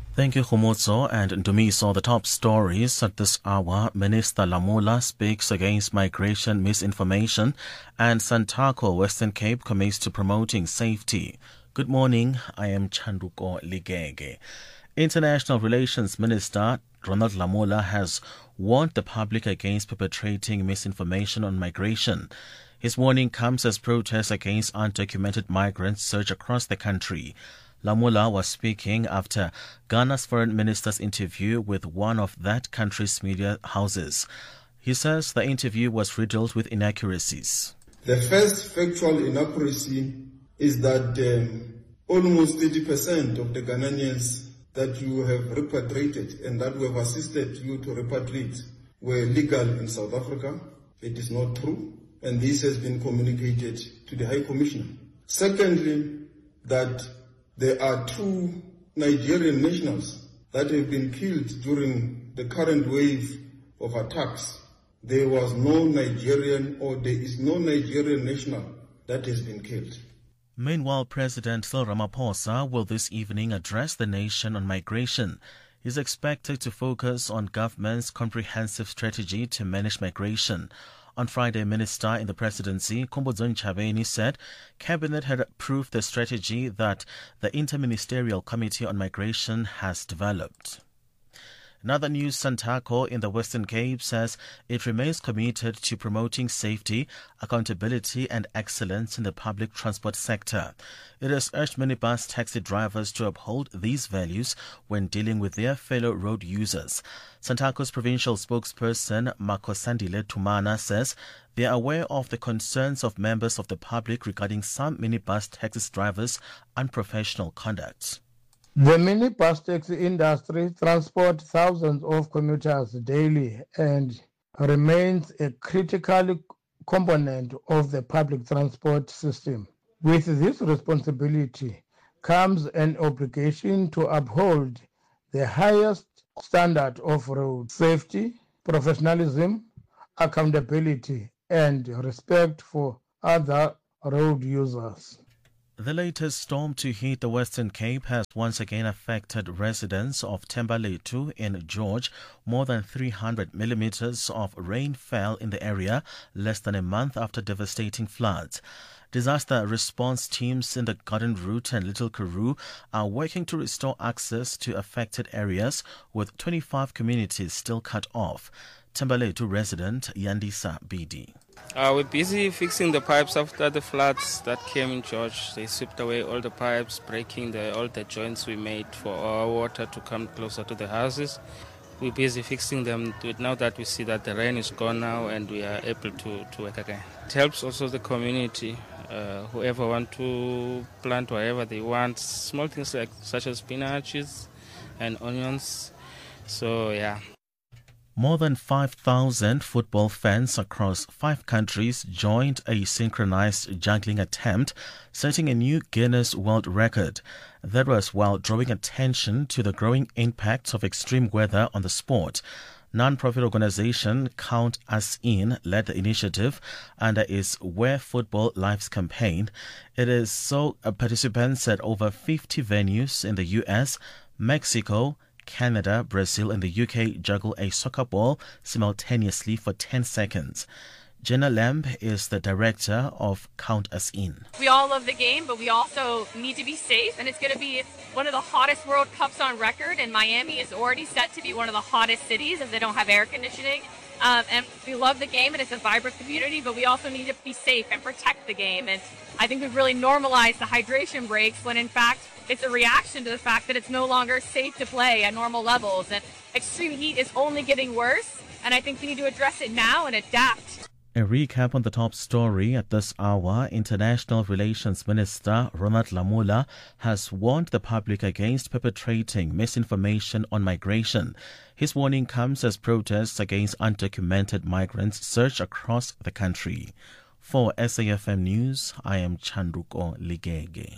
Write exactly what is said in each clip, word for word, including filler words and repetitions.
Thank you, Humotso and Ndumiso. The top stories at this hour. Minister Lamula speaks against migration misinformation, and Santaco, Western Cape, commits to promoting safety. Good morning, I am Chanduko Ligege. International Relations Minister Ronald Lamola has warned the public against perpetrating misinformation on migration. His warning comes as protests against undocumented migrants surge across the country. Lamola was speaking after Ghana's foreign minister's interview with one of that country's media houses. He says the interview was riddled with inaccuracies. The first factual inaccuracy is that um, almost thirty percent of the Ghanaians that you have repatriated and that we have assisted you to repatriate were legal in South Africa. It is not true, and this has been communicated to the High Commissioner. Secondly, that there are two Nigerian nationals that have been killed during the current wave of attacks. There was no Nigerian, or there is no Nigerian national that has been killed. Meanwhile, President Cyril Ramaphosa will this evening address the nation on migration. He is expected to focus on government's comprehensive strategy to manage migration. On Friday, Minister in the Presidency, Khumbudzo Ntshavheni, said Cabinet had approved the strategy that the Interministerial Committee on Migration has developed. Another news, Santaco in the Western Cape says it remains committed to promoting safety, accountability and excellence in the public transport sector. It has urged minibus taxi drivers to uphold these values when dealing with their fellow road users. Santaco's provincial spokesperson, Makosandile Tumana, says they are aware of the concerns of members of the public regarding some minibus taxi drivers' unprofessional conduct. The minibus taxi industry transports thousands of commuters daily and remains a critical component of the public transport system. With this responsibility comes an obligation to uphold the highest standard of road safety, professionalism, accountability, and respect for other road users. The latest storm to hit the Western Cape has once again affected residents of Thembalethu in George. More than three hundred millimeters of rain fell in the area less than a month after devastating floods. Disaster response teams in the Garden Route and Little Karoo are working to restore access to affected areas, with twenty-five communities still cut off. Thembalethu resident Yandisa Bidi. Uh, we're busy fixing the pipes after the floods that came in George. They swept away all the pipes, breaking the, all the joints we made for our water to come closer to the houses. We're busy fixing them now that we see that the rain is gone now and we are able to, to work again. It helps also the community. Uh, whoever want to plant whatever they want, small things like such as spinaches and onions. So, yeah. More than five thousand football fans across five countries joined a synchronized juggling attempt, setting a new Guinness World Record. That was while drawing attention to the growing impact of extreme weather on the sport. Non-profit organization Count Us In led the initiative under its Where Football Lives campaign. It is so uh, participants at over fifty venues in the U S, Mexico, Canada, Brazil and the U K juggle a soccer ball simultaneously for ten seconds. Jenna Lamb is the director of Count Us In. We all love the game, but we also need to be safe, and it's going to be one of the hottest World Cups on record, and Miami is already set to be one of the hottest cities as they don't have air conditioning. Um, and we love the game, and it's a vibrant community, but we also need to be safe and protect the game. And I think we've really normalized the hydration breaks when, in fact, it's a reaction to the fact that it's no longer safe to play at normal levels. And extreme heat is only getting worse, and I think we need to address it now and adapt. A recap on the top story at this hour. International Relations Minister Ronald Lamola has warned the public against perpetrating misinformation on migration. His warning comes as protests against undocumented migrants surge across the country. For S A F M News, I am Chanduko Ligege.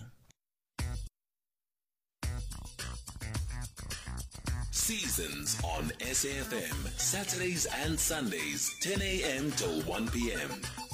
Seasons on S A F M, Saturdays and Sundays, ten a.m. till one p.m.